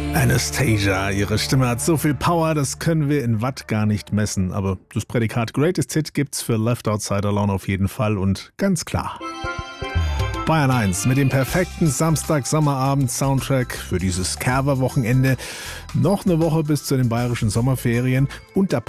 Anastasia, ihre Stimme hat so viel Power, das können wir in Watt gar nicht messen. Aber das Prädikat Greatest Hit gibt's für Left Outside Alone auf jeden Fall und ganz klar. Bayern 1 mit dem perfekten Samstag-Sommerabend-Soundtrack für dieses Kerber-Wochenende. Noch eine Woche bis zu den bayerischen Sommerferien und da